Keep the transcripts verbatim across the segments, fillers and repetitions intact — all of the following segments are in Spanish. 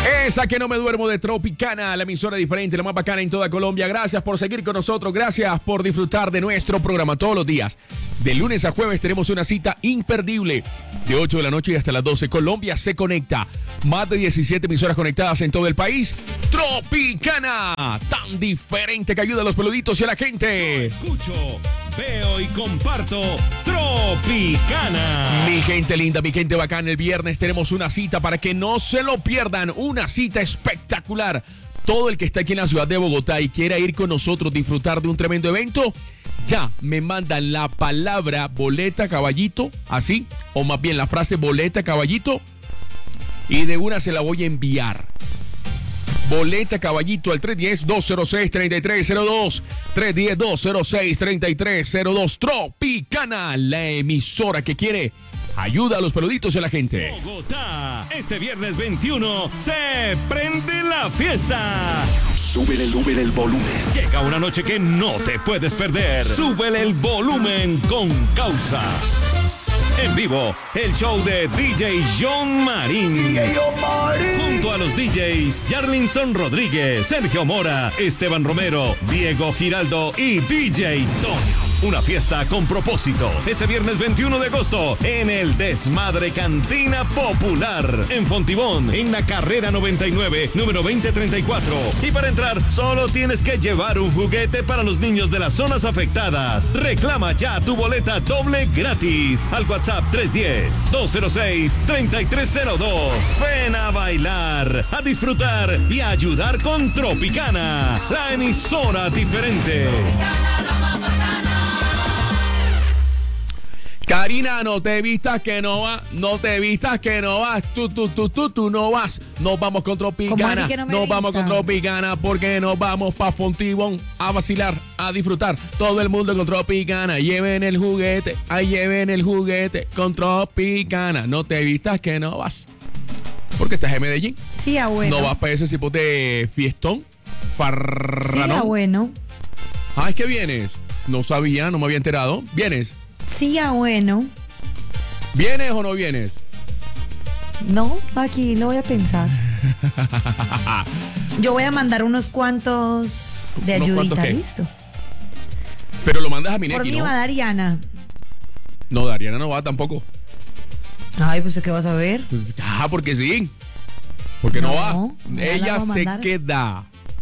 Esa que no me duermo de Tropicana, la emisora diferente, la más bacana en toda Colombia. Gracias por seguir con nosotros, gracias por disfrutar de nuestro programa todos los días. De lunes a jueves tenemos una cita imperdible. De ocho de la noche y hasta las doce, Colombia se conecta. Más de diecisiete emisoras conectadas en todo el país. Tropicana, tan diferente que ayuda a los peluditos y a la gente. Yo escucho, veo y comparto Tropicana. Mi gente linda, mi gente bacana, el viernes tenemos una cita para que no se lo pierdan. Una cita espectacular. Todo el que está aquí en la ciudad de Bogotá y quiera ir con nosotros, disfrutar de un tremendo evento, ya me mandan la palabra boleta caballito, así, o más bien la frase boleta caballito, y de una se la voy a enviar. Boleta caballito al tres uno cero, dos cero seis, tres tres cero dos. tres uno cero, dos cero seis, tres tres cero dos. Tropicana, la emisora que quiere ayuda a los peluditos y a la gente. Bogotá, este viernes veintiuno se prende la fiesta. Súbele, súbele el volumen. Llega una noche que no te puedes perder. Súbele el volumen con causa. En vivo, el show de D J John Marín. D J John Marín. Junto a los D Js Yarlinson Rodríguez, Sergio Mora, Esteban Romero, Diego Giraldo y D J Toño. Una fiesta con propósito. Este viernes veintiuno de agosto en el Desmadre Cantina Popular. En Fontibón, en la carrera noventa y nueve, número veinte treinta y cuatro. Y para entrar, solo tienes que llevar un juguete para los niños de las zonas afectadas. Reclama ya tu boleta doble gratis al WhatsApp tres uno cero, dos cero seis, tres tres cero dos. Ven a bailar, a disfrutar y a ayudar con Tropicana, la emisora diferente. Karina, no te vistas que no vas, no te vistas que no vas, tú, tú, tú, tú, tú no vas. Nos vamos con Tropicana, que no nos vamos vista? con Tropicana porque nos vamos pa' Fontibón a vacilar, a disfrutar. Todo el mundo con Tropicana, lleven el juguete, ahí lleven el juguete con Tropicana. No te vistas que no vas. Porque estás en Medellín. Sí, abuelo. No vas para ese tipo de fiestón, farranón. Sí, abuelo. Ah, es que vienes. No sabía, no me había enterado. ¿Vienes? Sí, abuelo. ¿Vienes o no vienes? No, aquí lo voy a pensar. Yo voy a mandar unos cuantos de ¿Unos ayudita, cuantos qué? listo. Pero lo mandas a Por Mineki, mí ¿no? va Dariana. No, Dariana no va tampoco. Ay, pues ¿qué vas a ver? Ah, porque sí. Porque no, No, va. no la Ella voy a se mandar. queda.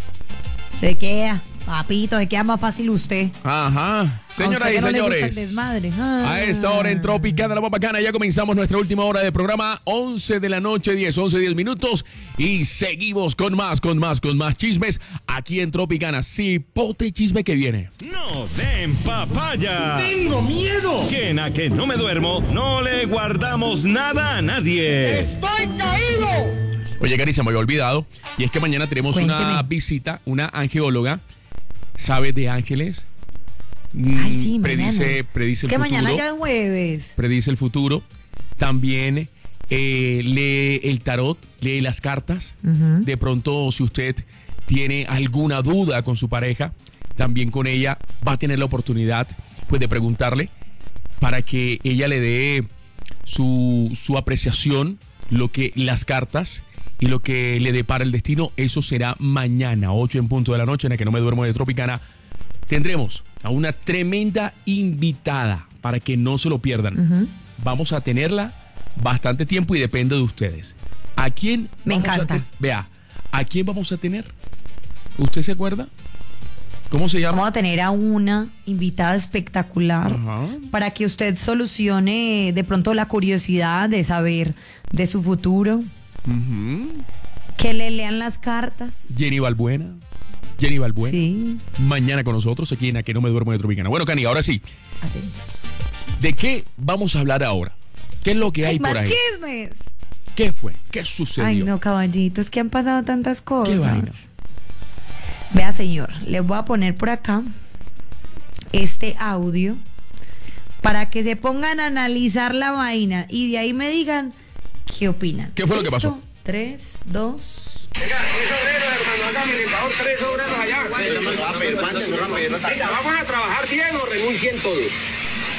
Se queda, papito, se queda más fácil usted. Ajá. Señoras A usted y que no le gusta el señores. desmadre. Ah. A esta hora en Tropicana, la más bacana, ya comenzamos nuestra última hora de programa, once de la noche, diez, once, diez minutos, y seguimos con más, con más, con más chismes aquí en Tropicana. Cipote chisme que viene. No den papaya. ¡Tengo miedo! Que en a que no me duermo, no le guardamos nada a nadie. ¡Estoy caído! Oye, Cari, se me había olvidado, y es que mañana tenemos una Cuénteme. visita, una angeóloga, sabe de ángeles. Ay, sí, Mm, predice, mañana. predice Es que el mañana futuro. ya es jueves. Predice el futuro. También eh, lee el tarot, lee las cartas. Ujú. De pronto, si usted tiene alguna duda con su pareja, también con ella va a tener la oportunidad, pues, de preguntarle para que ella le dé su, su apreciación, lo que las cartas y lo que le depara el destino. Eso será mañana, ocho en punto de la noche, en la que no me duermo de Tropicana. Tendremos a una tremenda invitada para que no se lo pierdan. Ujú. Vamos a tenerla bastante tiempo y depende de ustedes. ¿A quién? Me vamos a encanta. te- Vea, ¿a quién vamos a tener? ¿Usted se acuerda? ¿Cómo se llama? Vamos a tener a una invitada espectacular Ajá. para que usted solucione de pronto la curiosidad de saber de su futuro, Ujú. que le lean las cartas. Jenny Balbuena. Jenny Balbuena. Sí, Mañana con nosotros aquí en A Que No Me Duermo de Tropicana. Bueno, Cani, ahora sí. atentos. ¿De qué vamos a hablar ahora? ¿Qué es lo que hay ¡Ay, por más ahí? chismes! ¿Qué fue? ¿Qué sucedió? Ay, no, caballitos, que han pasado tantas cosas. ¿Qué vaina? Vea, señor, le voy a poner por acá este audio para que se pongan a analizar la vaina y de ahí me digan qué opinan. ¿Qué fue lo que ¿Listo? pasó? Tres, dos. Venga, tres obreros, hermano, hágame el favor, tres obreros allá. Venga, vamos a trabajar bien o renuncien todos.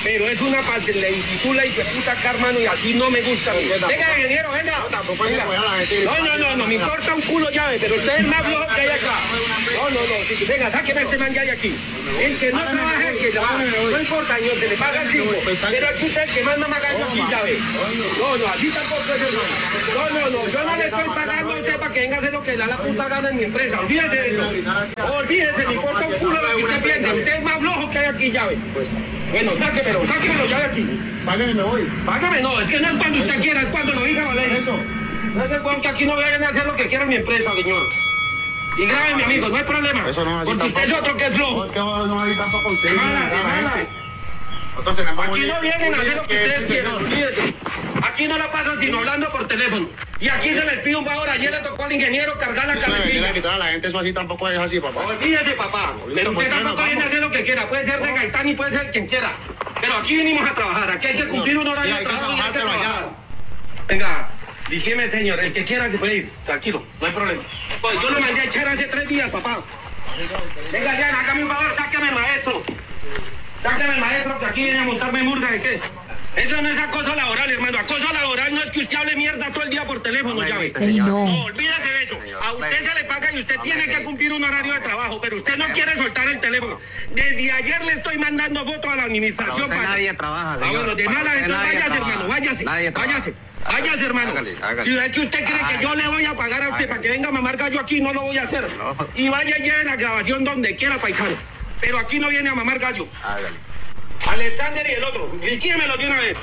Pero es una parte, le intitula y que puta acá, hermano, y así no me gusta. a mí. Venga, ingeniero, venga. Venga. No, no, no, no, me importa un culo llave, pero usted es el más flojo que hay acá. No, no, no, sí, venga, sáqueme este man que hay aquí. El que no trabaja, el que trabaja, no importa, señor, se le pagan cinco. Pero aquí usted es el que más mamagallo aquí, llave. No, no, así tampoco es, hermano. No, no, no, yo no le estoy pagando a usted para que venga a hacer lo que le da la puta gana en mi empresa. Olvídese de eso. Olvídese, me importa un culo lo que usted piensa. Usted es más flojo que hay aquí, llave. Bueno, sáquemelo, sáquemelo ya de aquí. Págame, me voy. Págame, no, es que no es cuando usted quiera, es cuando lo diga, vale. Eso. No es de cuando que aquí no vayan a hacer lo que quiera mi empresa, señor. Y grabe, mi amigo, no hay problema. Eso no, así porque usted es otro que es flojo. No, es que no hay tampoco usted. Mala, mala. Nosotros tenemos Aquí muy- no vienen a hacer lo que muy- ustedes que- quieran, olvídese. Aquí no la pasan sino hablando por teléfono. Y aquí se les pide un favor. Ayer le tocó al ingeniero cargar la Eso le quiere carretilla. quitar a la gente, eso así tampoco es así, papá. Olvídese, papá. Pero pues, usted tampoco bueno, viene a vamos. hacer lo que quiera. Puede ser de Gaitán y puede ser quien quiera. Pero aquí vinimos a trabajar. Aquí hay que cumplir un horario Sí, de hay que trabajo y hay que trabajar, pero trabajar. Venga, dígame, señor. El que quiera se puede ir. Tranquilo, no hay problema. Pues yo lo mandé a echar hace tres días, papá. Venga, ya, hágame un favor, sáqueme el maestro. Sáqueme el maestro, que aquí viene a montarme murga de qué. Eso no es acoso laboral, hermano. Acoso laboral no es que usted hable mierda todo el día por teléfono, ya ve. Ey, no. No, olvídese de eso. A usted se le paga y usted tiene que cumplir un horario de trabajo, pero usted no quiere soltar el teléfono. Desde ayer le estoy mandando fotos a la administración. Para usted nadie trabaja, Ah, señor. bueno, de Para mala, usted entonces nadie váyase, trabaja. hermano, váyase. Nadie trabaja. Váyase. Váyase, hermano. Hágale, hágale. Si es que usted cree que yo le voy a pagar a usted para que venga a mamar gallo aquí, no lo voy a hacer. No. Y vaya y lleve la grabación donde quiera, paisano. Pero aquí no viene a mamar gallo. Hágale. Alexander y el otro, liquídemelo de una vez.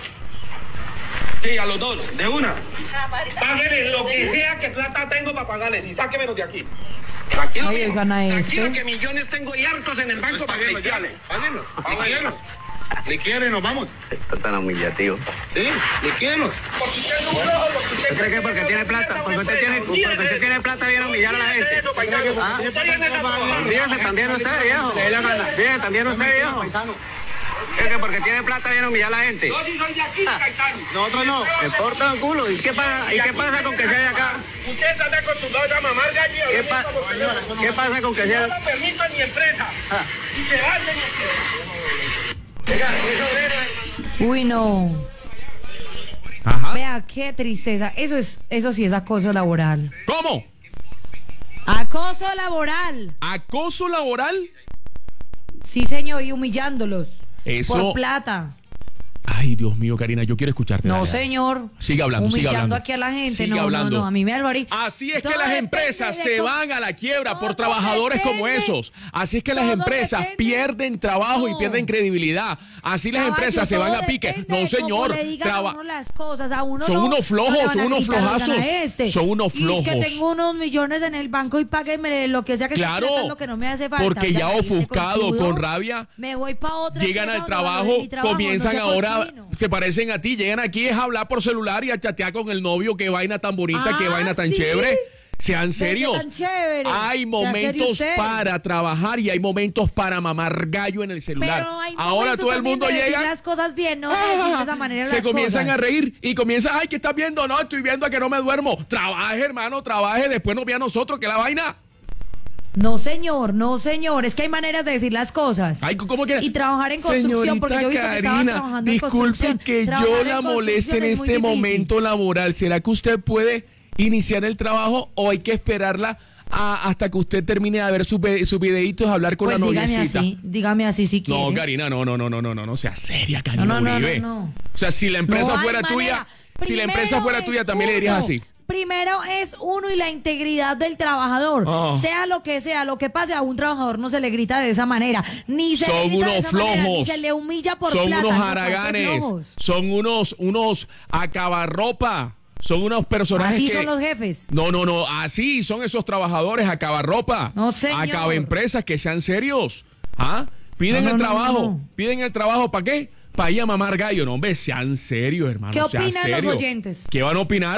Sí, a los dos, de una. Páguenle lo que sea que plata tengo para pagarles y sáquemelos de aquí. Tranquilo, Ay, mijo. oigan a Tranquilo este. que millones tengo y hartos en el banco para Páguenlo ya, pleitearle. páguenlo, Ah, bueno. liquídenlo. Liquídenlo, nos vamos. Está tan humillativo. Sí, liquídenlo. Porque usted es un flojo, lo que usted ¿Usted cree que porque tiene plata, porque usted tiene, porque usted tiene plata viene a humillar a la gente? Eso, paisano. ¿Ah? Usted viene acá a trabajar. Fíjese también usted, viejo. Fíjese también usted, viejo. ¿Cree que porque tiene plata viene a humillar a la gente? Yo sí soy de aquí, Ah. Caetano. Nosotros no. Me importa un culo. ¿Y qué pasa, ¿y qué pasa con que sea de acá? Usted está acostumbrado a mamar gallo. y a ¿Qué, venir pa- como teléfono. ¿Qué pasa con que No sea? lo permito en mi empresa. Ah. Y se va de mi empresa. Venga, es obrero, hermano. Uy, no. Ajá. Vea, qué tristeza. Eso es, eso sí es acoso laboral. ¿Cómo? Acoso laboral. ¿Acoso laboral? Sí, señor, y humillándolos. Eso- Por plata. Ay, Dios mío, Karina, yo quiero escucharte. No, Dale, dale. señor. Sigue hablando, sigue Humillando hablando. aquí a la gente. Sigue no, hablando. no, no. A mí me alvarí. Así es Todo que las depende empresas de se cómo- van a la quiebra por Todo trabajadores como depende. esos. Así es que las Todo empresas depende. pierden trabajo y No. pierden credibilidad. Así las Caballo, empresas se van todo a pique. depende No, de cómo señor. le digan a Traba- uno las cosas, a uno Son no- unos no flojos, le van son a unos gritar, "Oigan a flojazos". este". Son unos Y es que flojos. tengo unos millones en el banco y páguenme lo que sea que Claro, esté lo que no me hace falta. porque Oiga, ya ¿me viste ofuscado, conchudo? con rabia, Me voy para otra Llegan empresa al donde valore trabajo, mi trabajo, comienzan no sea ahora, cochino. se parecen a ti, llegan aquí es a hablar por celular y a chatear con el novio, qué vaina tan bonita, qué Ah, vaina tan ¿sí? chévere. Sean Ve, qué serios. tan chévere. Hay Sea momentos serio usted. para trabajar y hay momentos para mamar gallo en el celular. Pero hay Ahora momentos todo el también mundo de decir llega. las cosas bien, no de decir de esa manera Se las comienzan cosas. a reír y comienzan, ay, ¿qué estás viendo? No, estoy viendo a que no me duermo. Trabaje, hermano, trabaje, después nos ve a nosotros, que la vaina. No, señor, no, señor. Es que hay maneras de decir las cosas. Ay, ¿cómo que? Y trabajar en construcción, porque yo he visto que estaba Karina, trabajando en disculpe construcción. que Trabajar yo en la moleste en construcción es muy este difícil. momento laboral. ¿Será que usted puede iniciar el trabajo o hay que esperarla a- hasta que usted termine de ver sus ve- sus videitos, hablar con Pues la dígame noviecita? así, dígame así si quiere. No, Karina, no, no, no, no, no, no, no sea seria, Karina No, no, no, Uribe. no, no. O sea, si la empresa No hay fuera manera. tuya, si la Primero empresa fuera es tuya, también le dirías uno. así. Primero es uno y la integridad del trabajador. Oh. Sea lo que sea, lo que pase, a un trabajador no se le grita de esa manera. Ni se Son le grita de unos esa manera, flojos. ni se le humilla por Son plata. unos no, ¿cuál de haraganes, flojos? son unos, unos acabarropa, son unos personajes Así que... son los jefes. No, no, no, así son esos trabajadores, acabarropa. No, señor. Acabaempresas que sean serios. ¿Ah? Piden No, no, el no, trabajo, no, no. piden el trabajo, ¿para qué? Para ir a mamar gallo. No, hombre, sean serios, hermano. ¿Qué sean opinan los serios. oyentes? ¿Qué van a opinar?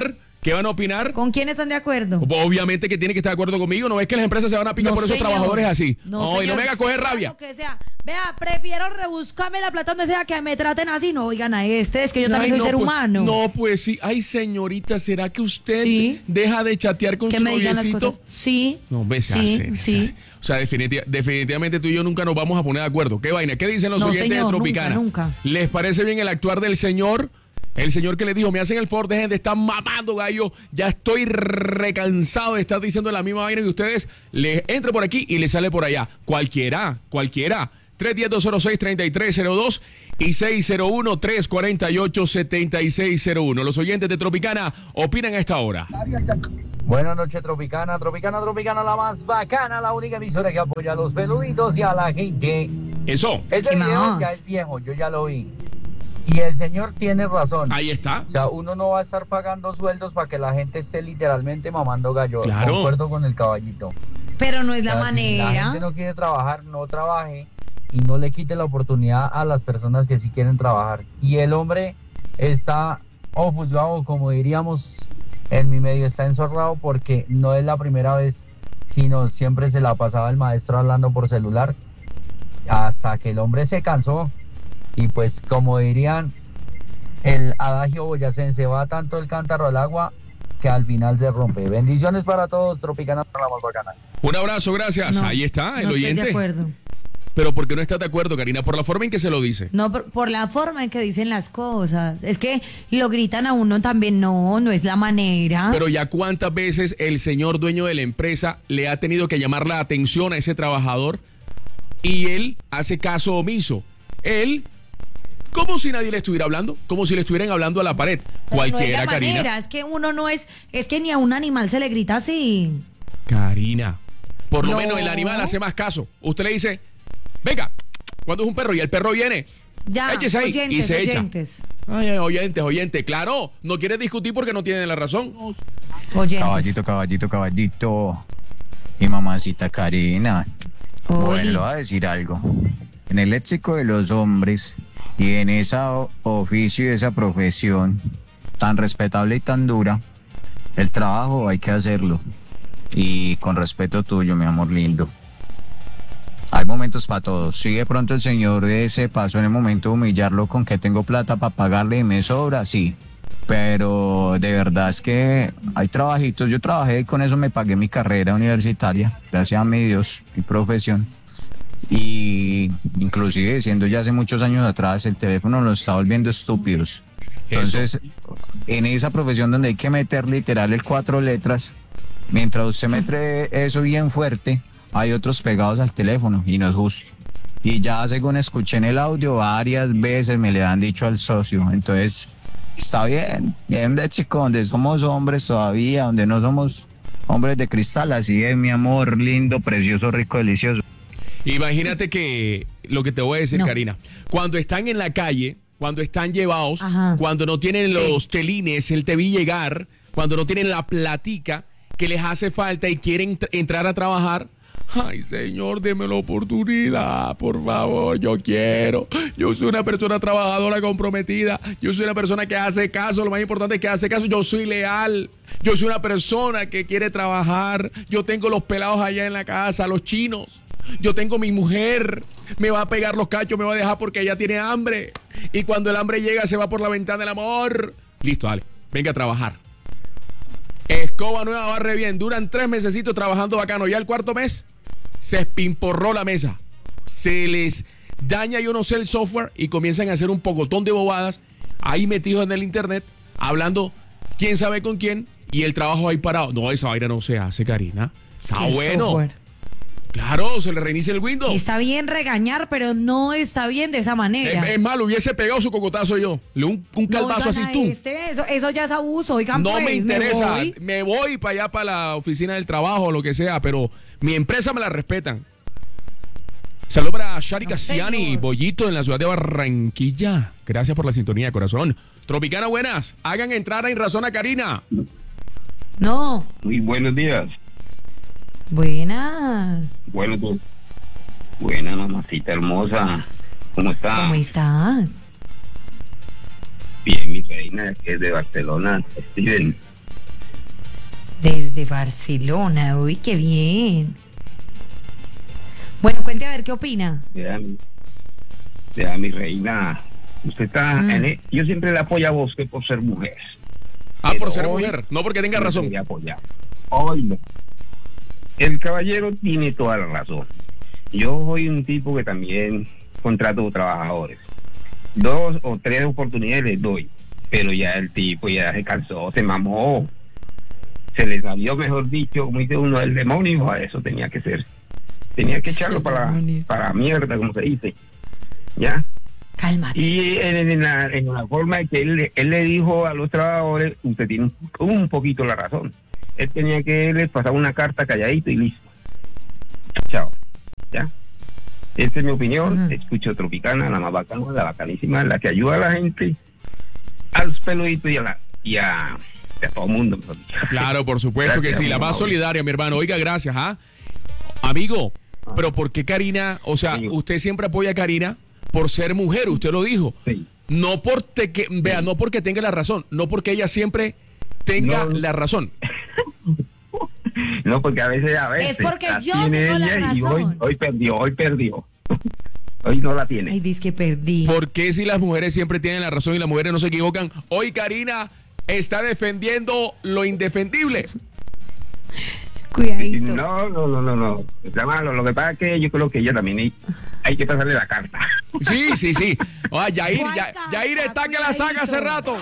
¿Qué van a opinar? ¿Con quién están de acuerdo? Obviamente que tiene que estar de acuerdo conmigo. ¿No ves que las empresas se van a picar No, por esos señor. trabajadores así? No, No, y no señor. me haga coger Sea rabia. lo que sea. Vea, prefiero rebuscarme la plata donde sea que me traten así. No, oigan a este, es que yo también Ay, soy no, ser pues, humano. No, pues sí. Ay, señorita, ¿será que usted Sí. deja de chatear con Que su me digan las noviecito? cosas. Sí. No, besa, Sí, se- sí. se- O sea, definitiva- definitivamente tú y yo nunca nos vamos a poner de acuerdo. ¿Qué vaina? ¿Qué dicen los No, oyentes señor, de Tropicana? nunca, nunca. ¿Les parece bien el actuar del señor? El señor que le dijo, me hacen el favor, dejen de estar mamando, gallo. Ya estoy recansado de estar diciendo la misma vaina que ustedes. Les entra por aquí y les sale por allá. Cualquiera, cualquiera. tres uno cero, dos cero seis, tres tres cero dos y seis cero uno, tres cuatro ocho, siete seis cero uno. Los oyentes de Tropicana opinan a esta hora. Buenas noches, Tropicana, Tropicana, Tropicana, la más bacana, la única emisora que apoya a los peluditos y a la gente. Eso, Ese ¿Qué video más? ya es viejo, yo ya lo vi. Y el señor tiene razón. ahí está. O sea, uno no va a estar pagando sueldos para que la gente esté literalmente mamando gallo. Claro. Concuerdo con el caballito. Pero no es la O sea, si la manera. gente no quiere trabajar, no trabaje y no le quite la oportunidad a las personas que sí quieren trabajar. Y el hombre está ofuscado, como diríamos en mi medio, está enzorrado porque no es la primera vez, sino siempre se la pasaba el maestro hablando por celular hasta que el hombre se cansó. Y pues, como dirían el adagio boyacense, va tanto el cántaro al agua que al final se rompe. Bendiciones para todos, Tropicana, para la más bacana. Un abrazo, gracias. No, Ahí está, el no oyente. estoy de acuerdo. Pero ¿por qué no estás de acuerdo, Karina? Por la forma en que se lo dice. No, por, por la forma en que dicen las cosas. Es que lo gritan a uno también. No, no es la manera. Pero ya cuántas veces el señor dueño de la empresa le ha tenido que llamar la atención a ese trabajador y él hace caso omiso. Él, como si nadie le estuviera hablando, como si le estuvieran hablando a la pared. Pero Cualquiera, no es la Karina. manera, es que uno no es, es que ni a un animal se le grita así. Karina, por lo No. menos el animal hace más caso. Usted le dice, venga, cuando es un perro y el perro viene, Ya, échese ahí oyentes, y se oyentes. echa. Ay, ay, oyentes, oyentes, claro, no quiere discutir porque no tiene la razón. Oyentes. Caballito, caballito, caballito. Mi mamacita Karina. Oli. Bueno, le voy a decir algo. En el léxico de los hombres y en ese oficio y esa profesión tan respetable y tan dura, el trabajo hay que hacerlo. Y con respeto tuyo, mi amor lindo. Hay momentos para todos. Si de pronto el señor se pasó en el momento de humillarlo con que tengo plata para pagarle y me sobra, sí. Pero de verdad es que hay trabajitos. Yo trabajé y con eso me pagué mi carrera universitaria, gracias a mi Dios, mi profesión. Y inclusive siendo ya hace muchos años atrás, el teléfono lo está volviendo estúpidos. Entonces, en esa profesión donde hay que meter literal el cuatro letras, mientras usted mete eso bien fuerte, hay otros pegados al teléfono y no es justo. Y ya según escuché en el audio, varias veces me le han dicho al socio. Entonces, está bien, bien de chico, donde somos hombres todavía, donde no somos hombres de cristal, así es mi amor, lindo, precioso, rico, delicioso. Imagínate que lo que te voy a decir, No. Karina, cuando están en la calle, cuando están llevados, Ajá. cuando no tienen Sí. los chelines, el te vi llegar, cuando no tienen la platica que les hace falta y quieren t- entrar a trabajar. Ay, señor, deme la oportunidad, por favor, yo quiero. Yo soy una persona trabajadora comprometida. Yo soy una persona que hace caso. Lo más importante es que hace caso. Yo soy leal. Yo soy una persona que quiere trabajar. Yo tengo los pelados allá en la casa, los chinos. Yo tengo mi mujer. Me va a pegar los cachos, me va a dejar porque ella tiene hambre. Y cuando el hambre llega, se va por la ventana del amor. Listo, dale. Venga a trabajar. Escoba nueva, barre bien. Duran tres mesecitos trabajando bacano. Ya el cuarto mes se espimporró la mesa. Se les daña, yo no sé, el software y comienzan a hacer un pocotón de bobadas ahí metidos en el internet, hablando quién sabe con quién y el trabajo ahí parado. No, esa vaina no se hace, Karina. Está Qué bueno. software. Claro, se le reinicia el Windows. Está bien regañar, pero no está bien de esa Es, manera. es malo, hubiese pegado su cocotazo yo. Le un, un No, calvazo oigan así a tú. este, eso, eso ya es abuso, oigan, No pues, me interesa. voy. Me voy para allá, para la oficina del trabajo o lo que sea, pero mi empresa me la respetan. Saludos para Shari No, Cassiani, señor. Bollito en la ciudad de Barranquilla. Gracias por la sintonía, corazón. Tropicana, buenas. Hagan entrar en razón a Karina. No, Muy buenos días. buenas. Buenos días. Buena mamacita hermosa. ¿Cómo está? ¿Cómo estás? Bien, mi reina, que es de Barcelona, Steven. Desde Barcelona, uy, qué bien. Bueno, cuente a ver qué opina. Vea, mi, vea, mi reina, usted está Mm. en el- yo siempre le apoyo a usted por ser mujer. Ah, Pero por ser hoy mujer, no porque tenga no razón. le voy a apoyar. Hoy no. El caballero tiene toda la razón. Yo soy un tipo que también contrato trabajadores. Dos o tres oportunidades les doy, pero ya el tipo ya se cansó, se mamó. Se le salió, mejor dicho, como dice uno, el demonio. A eso tenía que ser. Tenía que echarlo para, demonio. para mierda, como se dice. ¿Ya? Cálmate. Y en, en la, en la forma de que él, le- él le dijo a los trabajadores, usted tiene un, un poquito la razón. Él tenía que les pasar una carta calladito y listo. Chao. ¿Ya? Esta es mi opinión. Ujú. Escucho Tropicana, la más bacana, la bacanísima, la que ayuda a la gente, a los peluditos y a, la, y a, y a todo el mundo. mejor dicho. Claro, por supuesto Gracias, que sí, la mi más amor. solidaria, mi hermano. Oiga, gracias, ¿ah? Amigo, pero ¿por qué Karina? O sea, Sí. usted siempre apoya a Karina por ser mujer, usted lo dijo. Sí. No por te que, vea, no porque tenga la razón, no porque ella siempre tenga No. la razón. No, porque a veces, a veces. Es porque la yo tiene tengo la ella y hoy, razón. hoy perdió, hoy perdió. Hoy no la tiene. Ay, dice que perdí. ¿Por qué si las mujeres siempre tienen la razón y las mujeres no se equivocan? Hoy Karina está defendiendo lo indefendible. Cuidadito. No, no, no, no, no. Está malo. Lo que pasa es que yo creo que ella también hay, hay que pasarle la carta. Sí, sí, sí. Ah, Yair, ¿Cuál ya, carta? Yair está que la saca hace rato.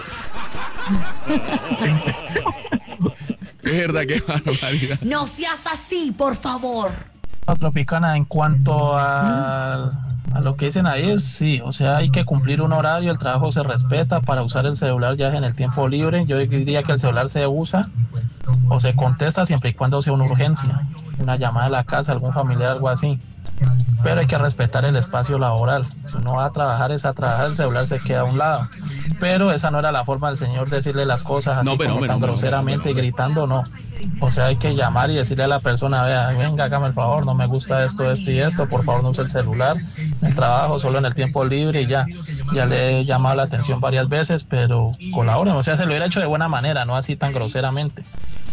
Es verdad, qué barbaridad. No seas así, por favor. Tropicana, en cuanto a, a lo que dicen ahí, es sí, o sea, hay que cumplir un horario, el trabajo se respeta, para usar el celular ya es en el tiempo libre. Yo diría que el celular se usa o se contesta siempre y cuando sea una urgencia, una llamada a la casa, algún familiar, algo así. Pero hay que respetar el espacio laboral. Si uno va a trabajar, es a trabajar, el celular se queda a un lado. Pero esa no era la forma del señor decirle las cosas así No, pero, como pero, tan pero, groseramente pero, y gritando, no. O sea, hay que llamar y decirle a la persona, vea, venga, hágame el favor, no me gusta esto, esto y esto, por favor no use el celular, el trabajo solo en el tiempo libre y ya. Ya le he llamado la atención varias veces, pero colaboren, o sea, se lo hubiera hecho de buena manera, no así tan groseramente.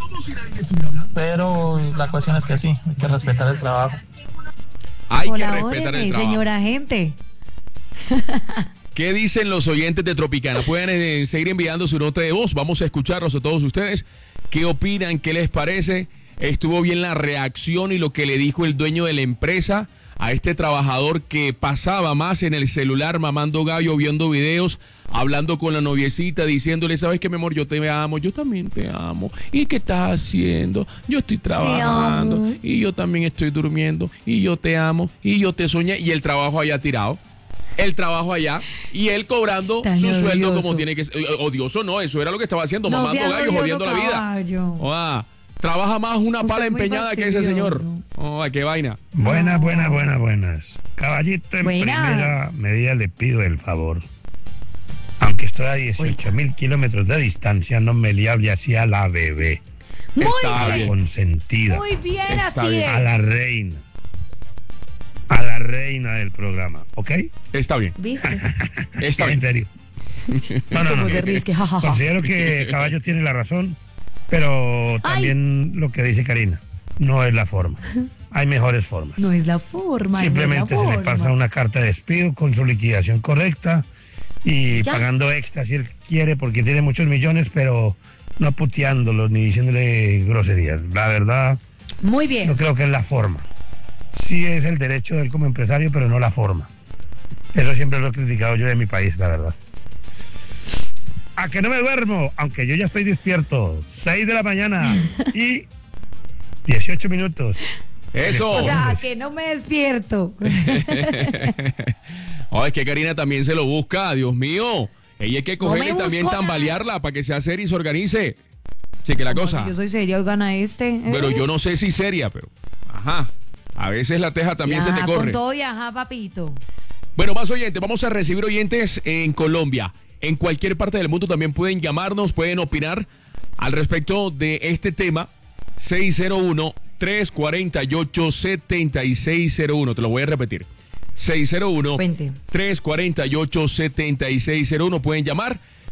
Pero la cuestión es que sí, hay que respetar el trabajo. Hay que respetar el Colabóreme, trabajo. señora gente. ¿Qué dicen los oyentes de Tropicana? Pueden eh, seguir enviando su nota de voz. Vamos a escucharlos a todos ustedes. ¿Qué opinan? ¿Qué les parece? ¿Estuvo bien la reacción y lo que le dijo el dueño de la empresa a este trabajador que pasaba más en el celular mamando gallo, viendo videos, hablando con la noviecita, diciéndole, ¿sabes qué, mi amor? Yo te amo, yo también te amo. ¿Y qué estás haciendo? Yo estoy trabajando amo. y yo también estoy durmiendo y yo te amo y yo te soñé. Y el trabajo allá tirado. El trabajo allá y él cobrando Tan su sueldo odioso. como tiene que ser. Eh, Odioso no, eso era lo que estaba haciendo, No mamando seas gallos, odioso, jodiendo la vida. caballo. Oa, trabaja más una Usted pala es muy empeñada que ese señor. fastidioso. Oa, qué vaina. Buenas, buenas, buenas, buenas. Caballito, en Buenas. primera medida le pido el favor. Aunque estoy a dieciocho mil kilómetros de distancia, no me le hable así a la bebé, Muy Está a la bien. consentida, Muy bien, Está así bien. a es. la reina, a la reina del programa, ¿ok? Está bien. ¿Viste? Está En bien. serio. No, no, no. Cómo se ríe, es que jajaja. Considero que Caballo tiene la razón, pero también lo que dice Karina, no es la forma. Hay mejores formas. No es la forma. Simplemente no es la se le pasa forma. una carta de despido con su liquidación correcta y Ya. pagando extra si él quiere porque tiene muchos millones, pero no puteándolo ni diciéndole groserías. La verdad, Muy bien. no creo que es la forma. Sí es el derecho de él como empresario, pero no la forma. Eso siempre lo he criticado yo de mi país, la verdad. A que no me duermo, aunque yo ya estoy despierto. seis de la mañana y dieciocho minutos. Eso. O sea, Hombres. que no me despierto. Oh, es que Karina también se lo busca, Dios mío. Ella hay que No cogerle me y también busco nada. tambalearla para que sea seria y se organice. Cheque la cosa. Yo soy seria, oigan a este. ¿eh? Pero yo no sé si seria, pero. Ajá. A veces la teja también se Ya, te corre. Con todo y ajá, papito. Bueno, más oyentes, vamos a recibir oyentes en Colombia. En cualquier parte del mundo también pueden llamarnos, pueden opinar al respecto de este tema. seis cero uno, tres cuatro ocho, siete seis cero uno. Te lo voy a repetir. seis cero uno, Cuente. tres cuatro ocho, siete seis cero uno. Pueden llamar.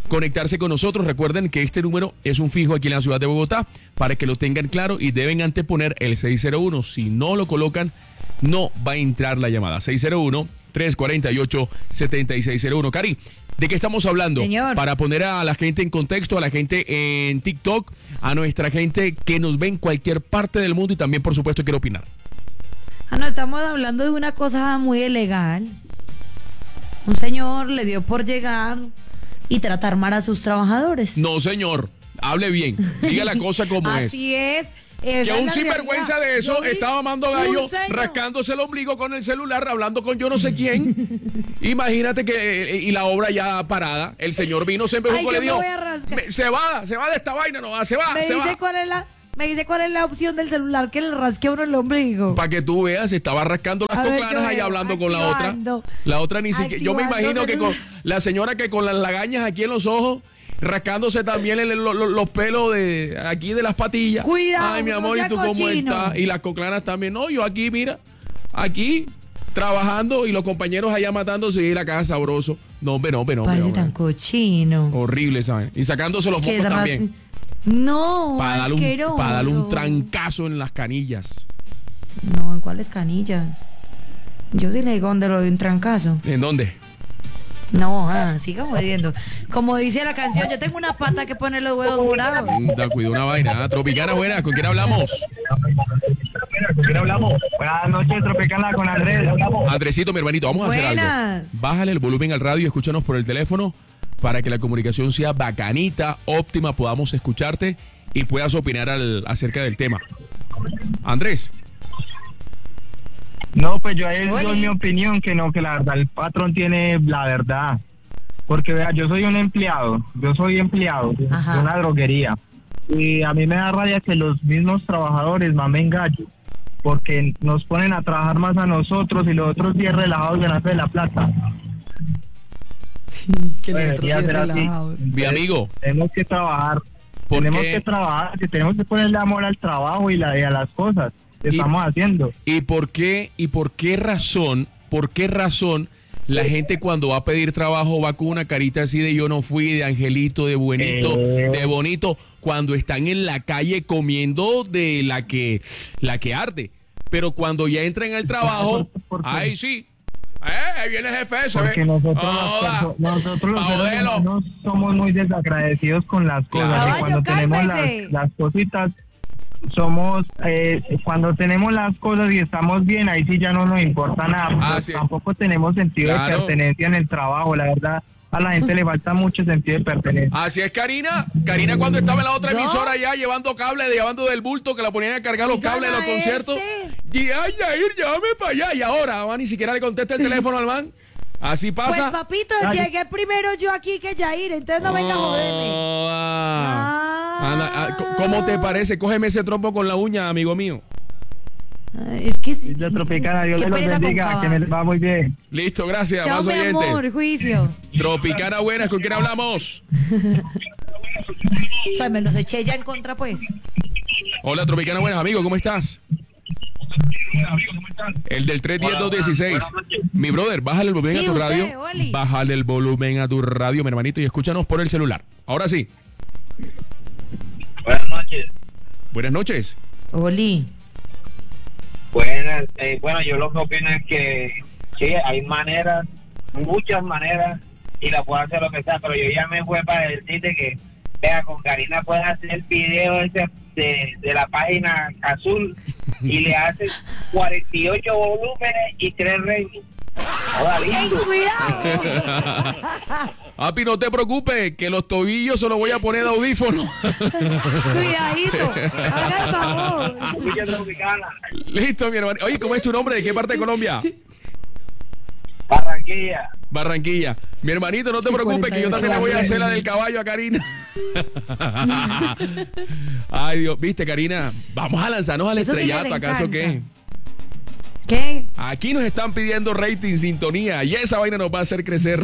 conectarse con nosotros. Recuerden que este número es un fijo aquí en la ciudad de Bogotá, para que lo tengan claro y deben anteponer el seis cero uno. Si no lo colocan, no va a entrar la llamada. seis cero uno, tres cuatro ocho, siete seis cero uno. Cari, ¿de qué estamos hablando? Señor. Para poner a la gente en contexto, a la gente en TikTok, a nuestra gente que nos ve en cualquier parte del mundo y también, por supuesto, quiere opinar. Ah, no, estamos hablando de una cosa muy ilegal. Un señor le dio por llegar y tratar mal a sus trabajadores. No, señor, hable bien, diga la cosa como es. Así es. Que esa es un la sinvergüenza realidad. de eso Yo vi estaba mamando gallo, un señor- rascándose el ombligo con el celular, hablando con yo no sé quién. Imagínate que, eh, y la obra ya parada, el señor vino, se Ay, embejucó, yo le me dijo, voy a rascar. "Me- se va, se va de esta vaina, no va, se va, Me se dice va. cuál es la, me dice cuál es la opción del celular que le rasque a uno el ombligo. Para que tú veas, estaba rascando las A ver, yo coclanas ahí veo, hablando con la activando, otra. La otra ni siquiera. Yo me activando imagino que con celular. la señora que con las lagañas aquí en los ojos, rascándose también el- lo- lo- los pelos de aquí de las patillas. Cuidado, Ay, mi no amor, ¿y sea tú cómo cochino. estás? Y las coclanas también. No, yo aquí, mira, aquí trabajando y los compañeros allá matándose y la casa sabroso. No, hombre, no, hombre, no, hombre, Parece no, tan hombre. cochino. Horrible, ¿saben? Y sacándose los Es que mocos esa raza- también. No, Para darle, un, asqueroso. para darle un trancazo en las canillas. No, ¿en cuáles canillas? Yo sí le digo dónde lo doy un trancazo. ¿En dónde? No, ah, siga mordiendo. Como dice la canción, yo tengo una pata que pone los huevos morados. Da cuidado una vaina. ¿Ah? Tropicana buena, ¿con quién hablamos? ¿Con quién hablamos? Buenas noches, Tropicana, con Andrés. Andresito, mi hermanito, vamos a hacer algo. Buenas. Bájale el volumen al radio y escúchanos por el teléfono para que la comunicación sea bacanita, óptima, podamos escucharte y puedas opinar al, acerca del tema. Andrés. No, pues yo ahí Oye. doy mi opinión, que no, que la verdad el patrón tiene la verdad. Porque vea, yo soy un empleado, yo soy empleado de Ajá. una droguería. Y a mí me da rabia que los mismos trabajadores mamen gallo, porque nos ponen a trabajar más a nosotros y los otros bien relajados ganando de la plata. Es que Debería los otros bien ser así. relajados. Mi amigo. Tenemos que trabajar, ¿Por tenemos qué? que trabajar, que tenemos que ponerle amor al trabajo y, la, y a las cosas que Y- estamos haciendo. ¿Y por qué, y por qué razón, por qué razón la gente cuando va a pedir trabajo va con una carita así de yo no fui, de angelito, de buenito, Eh. de bonito, cuando están en la calle comiendo de la que, la que arde? Pero cuando ya entran al trabajo, ¿Por qué? ay sí, eh, ahí viene el jefe ese, Porque ve. nosotros, Joda. las perso- nosotros los seres Paudelo. humanos somos muy desagradecidos con las cosas. Claro. Y cuando Caballo, tenemos cálmese. las, las cositas, somos, eh, cuando tenemos las cosas y estamos bien, ahí sí ya no nos importa nada. Ah, Porque sí. tampoco tenemos sentido Claro. de pertenencia en el trabajo. La verdad, a la gente le falta mucho sentido de pertenencia. Así es, Karina. Karina cuando estaba en la otra ¿No? emisora ya llevando cables, llevando del bulto que la ponían a cargar los Oigan cables de los a conciertos. este. Y ay, Yair, llévame para allá. Y ahora, man, ni siquiera le contesta el teléfono al man. Así Pues pasa. papito, Ay. llegué primero yo aquí que Yair, entonces no venga a joderme. Oh, ah. Ah. Anda, ah, c- ¿cómo te parece? Cógeme ese trompo con la uña, amigo mío. Ah, Es que Y la Tropicana, Dios qué le los pereza con bendiga, que Cabal. les va muy bien. Listo, gracias. Chao, Más mi oyentes. amor, juicio. Tropicana buenas, ¿con quién hablamos? O sea, me los eché ya en contra, pues. Hola, Tropicana buenas, amigo, ¿cómo estás? El del tres diez dos dieciséis. Mi brother, bájale el volumen Sí, a tu usted, radio. Oli. Bájale el volumen a tu radio, mi hermanito, y escúchanos por el celular. Ahora sí. Buenas noches. Buenas noches. Oli. Buenas, eh, bueno, yo lo que opino es que sí, hay maneras, muchas maneras, y la puedo hacer lo que sea, pero yo ya me fue para decirte que, vea, con Karina puedes hacer el video ese de, de la página azul y le haces cuarenta y ocho volúmenes y tres reyes. Joda, ¡Ten lindo. cuidado! Api, no te preocupes, que los tobillos se los voy a poner de audífono. Cuidadito. Haga el favor. Mucha Tropicana. Listo, mi hermano. Oye, ¿cómo es tu nombre? ¿De qué parte de Colombia? Barranquilla. Barranquilla. Mi hermanito, no te Sí, preocupes, que yo también le voy a hacer la del caballo a Karina. Ay, Dios. Viste, Karina, vamos a lanzarnos al Eso sí estrellato, les ¿acaso qué? encanta. ¿Qué? Aquí nos están pidiendo rating, sintonía, y esa vaina nos va a hacer crecer.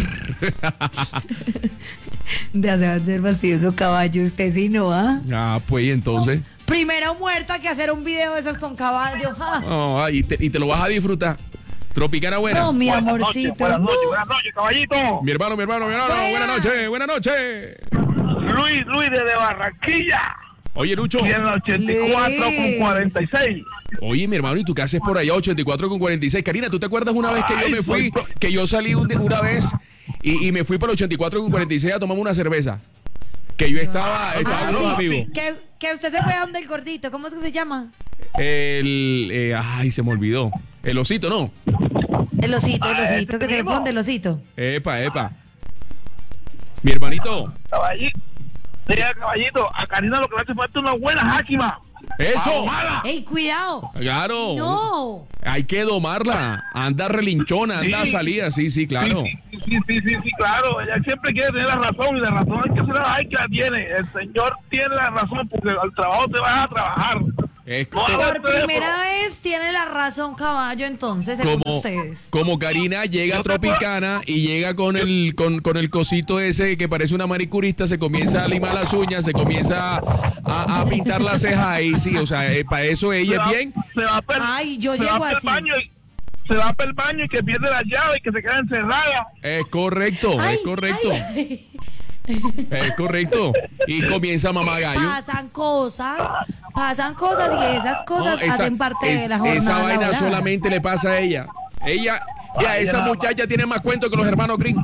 De hacer fastidioso caballo, usted sí no, ¿ah? Ah, pues, y entonces. Primero muerta que hacer un video de esos con caballo. ¡Ja! Oh, ay, y, te, y te lo vas a disfrutar. Tropicana buena. No, mi Buenas amorcito. noches, buenas noches, buenas noches, caballito. Mi hermano, mi hermano, mi hermano. Buena. Buenas noches, buenas noches. Luis, Luis desde Barranquilla. Oye, Lucho. Tiene ochenta y cuatro con cuarenta y seis. Oye, mi hermano, ¿y tú qué haces por allá? ochenta y cuatro con cuarenta y seis. Karina, ¿tú te acuerdas una vez que yo Ay, me fui? soy- Que yo salí un- una vez y, y me fui por ochenta y cuatro con cuarenta y seis a tomar una cerveza. Que yo estaba, estaba Ah, con los sí. amigos. Que, que usted se fue a donde el gordito. ¿Cómo es que se llama? El. eh, ay, se me olvidó. El osito, ¿no? El osito, el Ah, osito. ese Que se primo. fue donde el osito. Epa, epa. Mi hermanito. Caballito. Diga, caballito, a Karina lo que le hace falta es una buena háchima. ¡Eso! ¡Ey, cuidado! Claro. No. Hay que domarla. Anda relinchona, anda Sí. salida. Sí, sí, claro. Sí, sí, sí, sí, sí, sí, claro. Ella siempre quiere tener la razón y la razón hay que se la hay que la tiene. El señor tiene la razón porque al trabajo te vas a trabajar. Es No, co- Por primera vez tiene la razón, caballo, entonces, según como, ustedes. como Karina llega a Tropicana y llega con el con, con el cosito ese que parece una maricurista, se comienza a limar las uñas, se comienza a, a pintar las cejas ahí, sí, o sea, eh, para eso Se ella va- es bien. Se va per- Ay, yo se va llego per así. baño y se va para el baño y que pierde la llave y que se queda encerrada. Es correcto, Ay, es correcto, ay, es correcto. Y comienza mamá gallo. pasan cosas, pasan cosas y esas No, cosas esa, hacen parte es- de la jornada esa vaina laboral. solamente le pasa a ella. Ella, ya, Ay, esa nada más. muchacha tiene más cuento que los hermanos Green.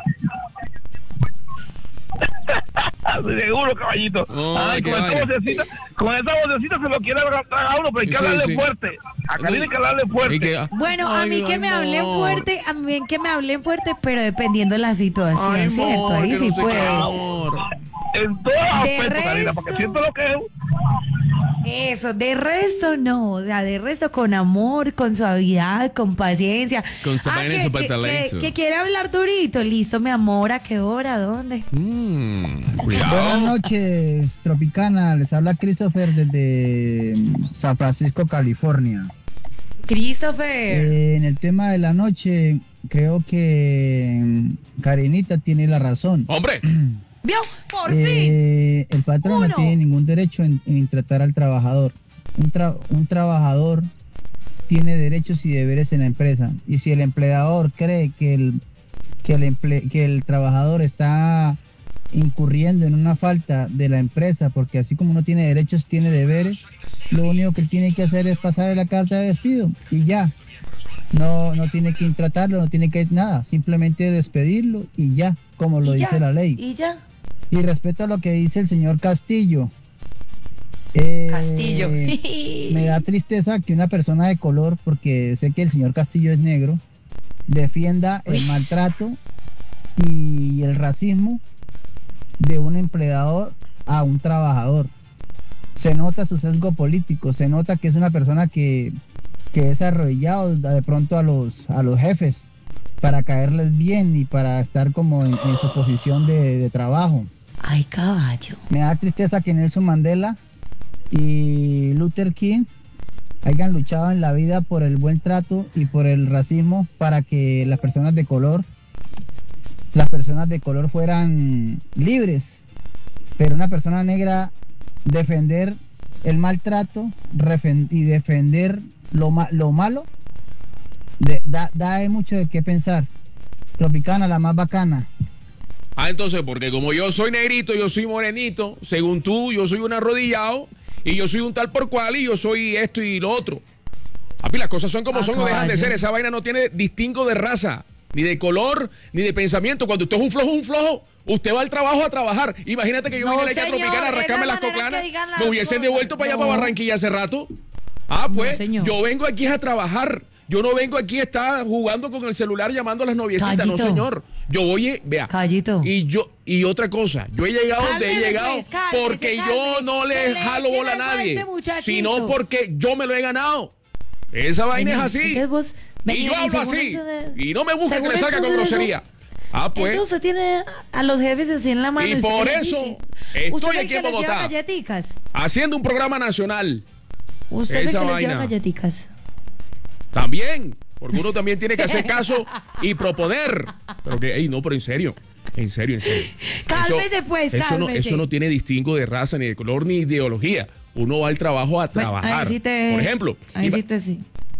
Seguro, caballito. Ay, Ay, qué con, esa vaina. vocecita, con esa vocecita se lo quiere agarrar a uno, pero hay que Sí, hablarle sí. fuerte. Acá tiene que hablarle fuerte. Y que- Bueno, a Ay, mí que ay, me hablen amor. fuerte, a mí que me hablen fuerte, pero dependiendo de la situación, Ay, ¿cierto? amor, Ahí que sí no sé qué, puedo. amor. En todos los De aspectos, Karina, porque resto- siento lo que es. Eso, de resto no, o sea, de resto con amor, con suavidad, con paciencia. Con su vaina y que, su que, pantalento. que- que quiere hablar durito, listo, mi amor, ¿a qué hora? ¿Dónde? Mm, Buenas cuidado. noches, Tropicana. Les habla Christopher desde San Francisco, California. Christopher. Eh, en el tema de la noche, creo que mm, Karinita tiene la razón. Hombre, ¿Vio? Por fin. Eh, el patrón Uno. no tiene ningún derecho en, en tratar al trabajador. Un, tra- un trabajador tiene derechos y deberes en la empresa. Y si el empleador cree que el, que el, emple- que el trabajador está incurriendo en una falta de la empresa, porque así como no tiene derechos, tiene deberes, lo único que él tiene que hacer es pasarle la carta de despido y ya. No, no tiene que tratarlo, no tiene que nada, simplemente despedirlo y ya, como lo Y dice ya, la ley. Y ya. Y respecto a lo que dice el señor Castillo, eh, Castillo. me da tristeza que una persona de color, porque sé que el señor Castillo es negro, defienda el Uy. maltrato y el racismo de un empleador a un trabajador. Se nota su sesgo político, se nota que es una persona que, que es arrodillado de pronto a los, a los jefes para caerles bien y para estar como en, en su posición de, de trabajo. Ay, caballo. Me da tristeza que Nelson Mandela y Luther King hayan luchado en la vida por el buen trato y por el racismo para que las personas de color, las personas de color fueran libres. Pero una persona negra defender el maltrato refen- y defender lo, ma- lo malo de- da, da mucho de qué pensar. Tropicana, la más bacana. ah, entonces, porque como yo soy negrito, yo soy morenito, según tú, yo soy un arrodillado y yo soy un tal por cual y yo soy esto y lo otro. Papi, las cosas son como Ah, son o dejan de caballo. ser. Esa vaina no tiene distingo de raza, ni de color, ni de pensamiento. Cuando usted es un flojo, un flojo, usted va al trabajo a trabajar. Imagínate que yo No, vine a la isla señor, tropicana a rascarme es la las manera coclanas, que digan las me hubiesen cosas. devuelto para allá, No. para Barranquilla hace rato. Ah, pues, señor. yo vengo aquí a trabajar. Yo no vengo aquí a estar jugando con el celular llamando a las noviecitas, no Callito. señor. Yo voy, eh, vea. Callito. Y yo, y otra cosa, yo he llegado donde he Cálmese, llegado pues, cálmese, porque yo cálmese. no Que le le jalo echen bola a algo a nadie, este muchachito. sino porque yo me lo he ganado. Esa vaina es así. Entonces vos- Y venía, yo y hablo según así. entonces- Y no me busque que según le salga con entonces eso- grosería. Ah, pues. Entonces usted tiene a los jefes así en la mano. Y usted por les eso dice. estoy ¿Usted es el aquí que en les lleva Bogotá. galletitas? Haciendo un programa nacional. Usted es el Esa que les vaina. lleva galletitas. También. Porque uno también tiene que hacer caso y proponer. Pero que, ey, no, pero en serio. En serio, en serio. Cálmese, pues, eso no, cálmese. eso no tiene distingo de raza, ni de color, ni ideología. Uno va al trabajo a Bueno, ahí trabajar. sí te- Por ejemplo, Ahí iba- sí te sí.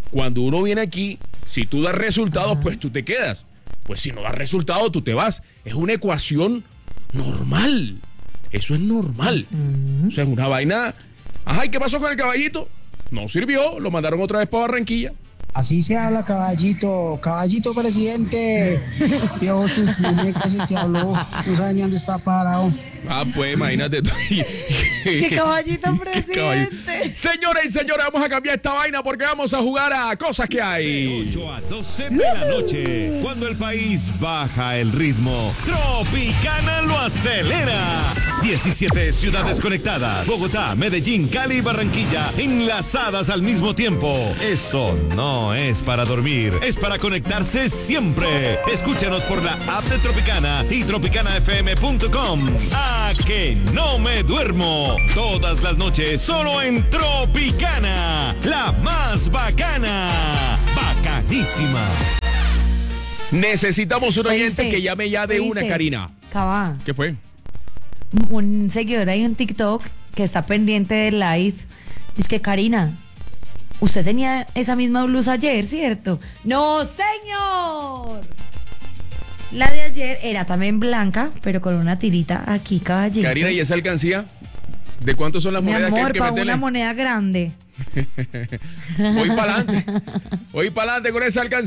cuando uno viene aquí, si tú das resultados, Ajá. pues tú te quedas. Pues si no das resultados, tú te vas. Es una ecuación normal. Eso es normal. Uh-huh. O sea, es una vaina. Ajá, ¿y qué pasó con el caballito? No sirvió, lo mandaron otra vez para Barranquilla. Así se habla, caballito. Caballito presidente. Viejo sus muñecas y te habló. No sabe ni dónde está parado. Ah, pues imagínate tú. ¡Qué caballito presidente! ¿Qué caballito? Señores y señores, vamos a cambiar esta vaina porque vamos a jugar a cosas que hay. De ocho a doce de la noche, cuando el país baja el ritmo, Tropicana lo acelera. diecisiete ciudades conectadas. Bogotá, Medellín, Cali y Barranquilla enlazadas al mismo tiempo. Esto no es para dormir, es para conectarse siempre. Escúchanos por la app de Tropicana y tropicana f m punto com. ¡A que no me duermo! Todas las noches solo en Tropicana, la más bacana. Bacanísima. Necesitamos un oyente ¿Oíste? que llame ya de ¿Oíste? una, Karina. Cabá. ¿Qué fue? Un seguidor ahí en TikTok que está pendiente del live. Dice que Karina, usted tenía esa misma blusa ayer, ¿cierto? ¡No, señor! La de ayer era también blanca, pero con una tirita aquí, caballito. Karina, ¿y esa alcancía? ¿De cuánto son las Mi monedas amor, que hay que para meterle? una moneda grande. Voy para adelante. Voy para adelante con esa alcancía.